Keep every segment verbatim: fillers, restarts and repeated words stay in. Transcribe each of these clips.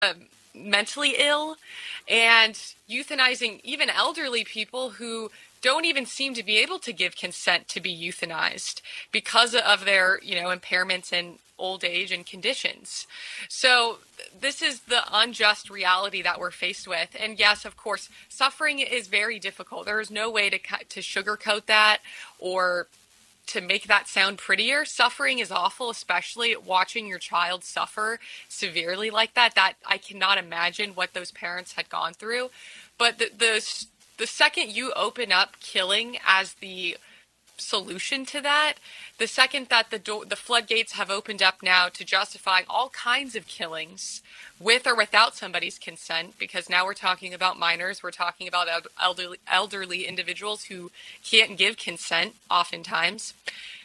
um, mentally ill and euthanizing even elderly people who don't even seem to be able to give consent to be euthanized because of their, you know, impairments and old age and conditions. So this is the unjust reality that we're faced with. And yes, of course, suffering is very difficult. There is no way to to sugarcoat that or to make that sound prettier. Suffering is awful, especially watching your child suffer severely like that. That I cannot imagine what those parents had gone through. But the the, the second you open up killing as the solution to that, the second that the do- the floodgates have opened up now to justifying all kinds of killings with or without somebody's consent, because now we're talking about minors, we're talking about elderly, elderly individuals who can't give consent oftentimes,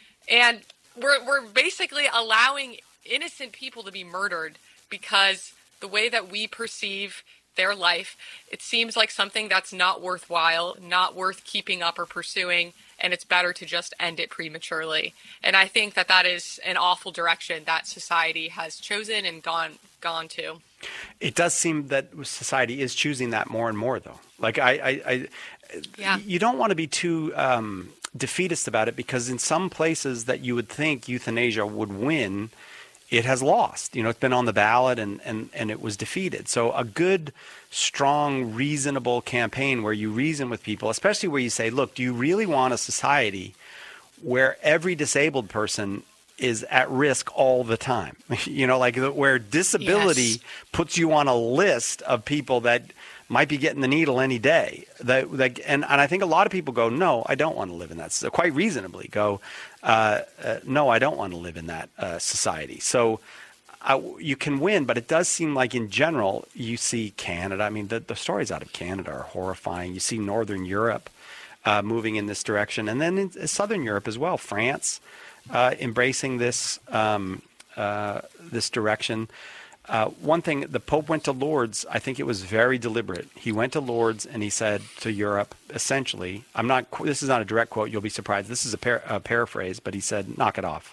and we're we're basically allowing innocent people to be murdered because the way that we perceive their life, it seems like something that's not worthwhile, not worth keeping up or pursuing, and it's better to just end it prematurely. And I think that that is an awful direction that society has chosen and gone gone to. It does seem that society is choosing that more and more, though. Like I, I, I yeah. You don't want to be too um, defeatist about it, because in some places that you would think euthanasia would win, it has lost. You know, it's been on the ballot and, and, and it was defeated. So a good, strong, reasonable campaign where you reason with people, especially where you say, look, do you really want a society where every disabled person is at risk all the time? You know, like where disability yes. puts you on a list of people that might be getting the needle any day. That, that and, and I think a lot of people go, no, I don't want to live in that. So quite reasonably go, uh, uh, no, I don't want to live in that uh, society. So uh, you can win, but it does seem like in general, you see Canada. I mean, the, the stories out of Canada are horrifying. You see Northern Europe uh, moving in this direction. And then in Southern Europe as well, France uh, embracing this, um, uh, this direction. Uh, one thing, the Pope went to Lourdes. I think it was very deliberate. He went to Lourdes and he said to Europe, essentially, I'm not, this is not a direct quote, you'll be surprised. This is a, par- a paraphrase, but he said, knock it off.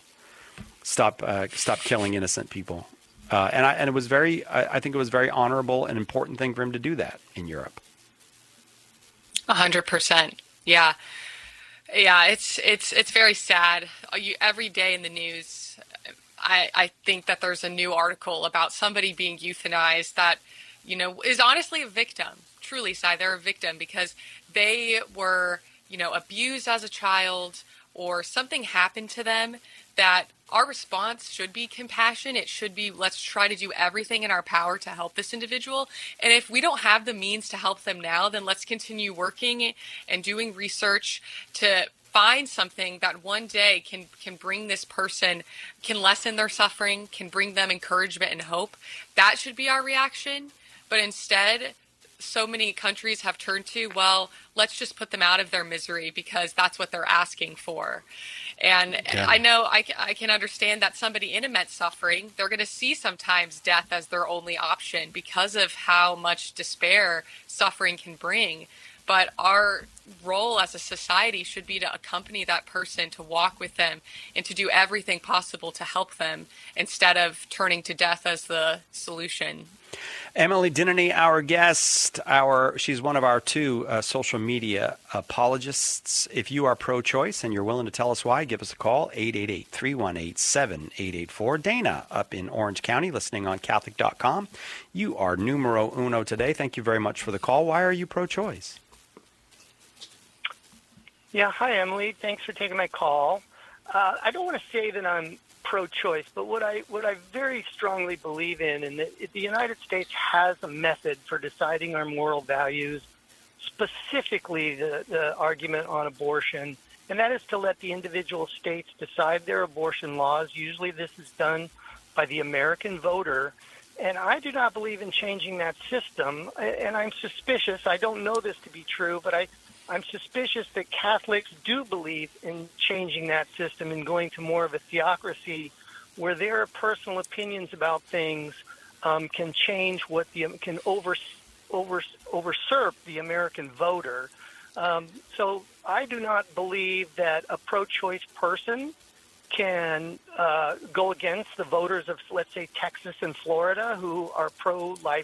Stop, uh, stop killing innocent people. Uh, and I, and it was very, I, I think it was very honorable and important thing for him to do that in Europe. A hundred percent. Yeah. Yeah. It's, it's, it's very sad. You, every day in the news, I, I think that there's a new article about somebody being euthanized that, you know, is honestly a victim. Truly, Sai, they're a victim because they were, you know, abused as a child or something happened to them, that our response should be compassion. It should be, let's try to do everything in our power to help this individual. And if we don't have the means to help them now, then let's continue working and doing research to find something that one day can can bring this person, can lessen their suffering, can bring them encouragement and hope. That should be our reaction. But instead, so many countries have turned to, well, let's just put them out of their misery because that's what they're asking for. And yeah. I know I, I can understand that somebody in immense suffering, they're going to see sometimes death as their only option because of how much despair suffering can bring. But our role as a society should be to accompany that person, to walk with them, and to do everything possible to help them instead of turning to death as the solution. Emily Denneny, our guest, our she's one of our two uh, social media apologists. If you are pro-choice and you're willing to tell us why, give us a call, eight eight eight, three one eight, seven eight eight four. Dana up in Orange County, listening on Catholic dot com. You are numero uno today. Thank you very much for the call. Why are you pro-choice? Yeah, hi, Emily. Thanks for taking my call. Uh, I don't want to say that I'm pro-choice, but what I what I very strongly believe in, and that the United States has a method for deciding our moral values, specifically the, the argument on abortion, and that is to let the individual states decide their abortion laws. Usually this is done by the American voter, and I do not believe in changing that system, and I'm suspicious. I don't know this to be true, but I I'm suspicious that Catholics do believe in changing that system and going to more of a theocracy where their personal opinions about things um, can change what the can over over overserve the American voter. Um, so I do not believe that a pro-choice person can uh, go against the voters of, let's say, Texas and Florida, who are pro-life